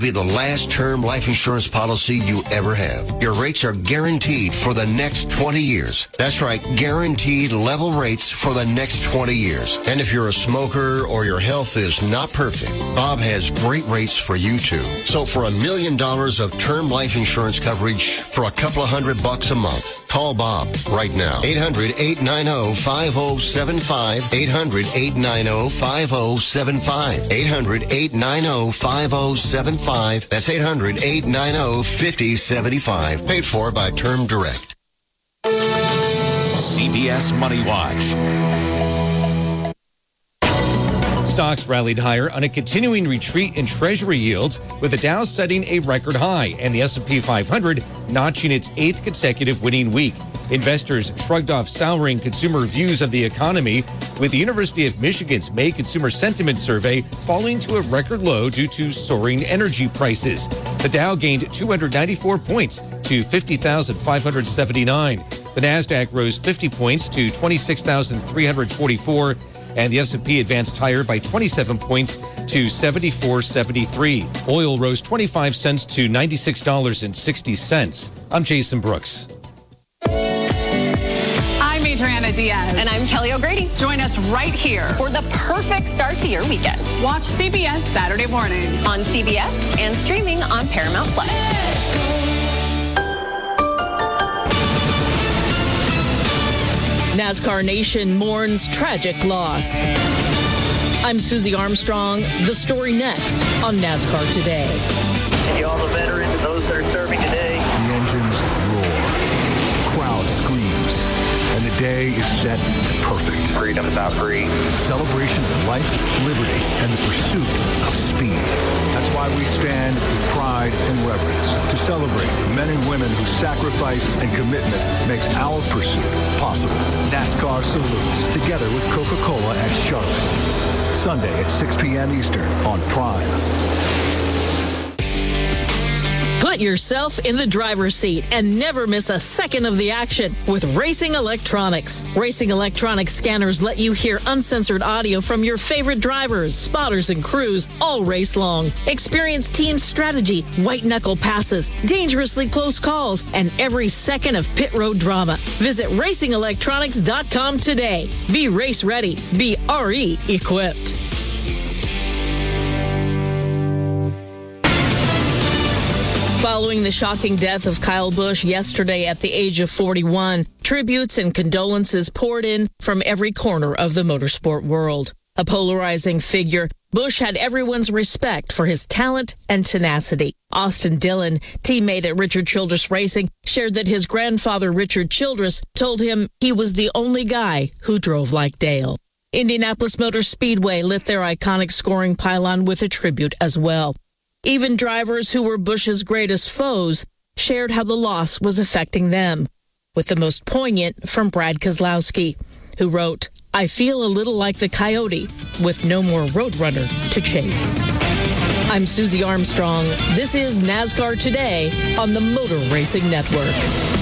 Be the last term life insurance policy you ever have. Your rates are guaranteed for the next 20 years. That's right, guaranteed level rates for the next 20 years. And if you're a smoker or your health is not perfect, Bob has great rates for you too. So for $1 million of term life insurance coverage for a couple of $100 a month, call Bob right now. 800-890-5075. 800-890-5075. 800-890-5075. That's 800-890-5075. Paid for by Term Direct. CBS Money Watch. Stocks rallied higher on a continuing retreat in Treasury yields, with the Dow setting a record high and the S&P 500 notching its 8th consecutive winning week. Investors shrugged off souring consumer views of the economy, with the University of Michigan's May Consumer Sentiment Survey falling to a record low due to soaring energy prices. The Dow gained 294 points to 50,579. The Nasdaq rose 50 points to 26,344. And the S&P advanced higher by 27 points to 74.73. Oil rose 25 cents to $96.60. I'm Jason Brooks. I'm Adriana Diaz. And I'm Kelly O'Grady. Join us right here for the perfect start to your weekend. Watch CBS Saturday morning on CBS and streaming on Paramount Plus. NASCAR Nation mourns tragic loss. I'm Susie Armstrong. The story next on NASCAR Today. And you all the veterans and those that are serving today. The engines roar. Crowd screams. And the day is set to perfect. Freedom is out free. Celebration of life, liberty, and the pursuit of speed. That's why we stand with pride and reverence to celebrate the men and women whose sacrifice and commitment makes our pursuit possible. NASCAR salutes, together with Coca-Cola at Charlotte. Sunday at 6 p.m. Eastern on Prime. Put yourself in the driver's seat and never miss a second of the action with Racing Electronics. Racing Electronics scanners let you hear uncensored audio from your favorite drivers, spotters, and crews all race long. Experience team strategy, white-knuckle passes, dangerously close calls, and every second of pit road drama. Visit racingelectronics.com today. Be race ready. Be RE equipped. Following the shocking death of Kyle Busch yesterday at the age of 41, tributes and condolences poured in from every corner of the motorsport world. A polarizing figure, Busch had everyone's respect for his talent and tenacity. Austin Dillon, teammate at Richard Childress Racing, shared that his grandfather, Richard Childress, told him he was the only guy who drove like Dale. Indianapolis Motor Speedway lit their iconic scoring pylon with a tribute as well. Even drivers who were Busch's greatest foes shared how the loss was affecting them, with the most poignant from Brad Keselowski, who wrote, "I feel a little like the coyote with no more roadrunner to chase." I'm Susie Armstrong. This is NASCAR Today on the Motor Racing Network.